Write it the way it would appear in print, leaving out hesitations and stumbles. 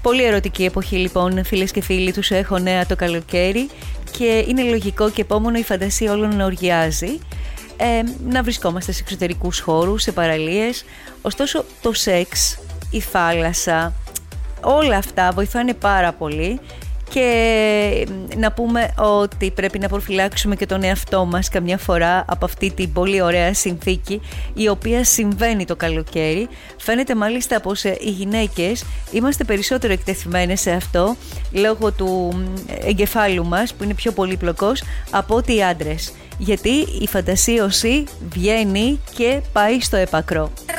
Πολύ ερωτική εποχή λοιπόν, φίλες και φίλοι, τους έχω νέα το καλοκαίρι και είναι λογικό και επόμενο η φαντασία όλων να οργιάζει, να βρισκόμαστε σε εξωτερικούς χώρους, σε παραλίες. Ωστόσο το σεξ, η θάλασσα, όλα αυτά βοηθάνε πάρα πολύ. Και να πούμε ότι πρέπει να προφυλάξουμε και τον εαυτό μας καμιά φορά από αυτή την πολύ ωραία συνθήκη η οποία συμβαίνει το καλοκαίρι. Φαίνεται μάλιστα πως οι γυναίκες είμαστε περισσότερο εκτεθειμένες σε αυτό λόγω του εγκεφάλου μας που είναι πιο πολύπλοκος από ότι οι άντρες, γιατί η φαντασίωση βγαίνει και πάει στο έπακρο.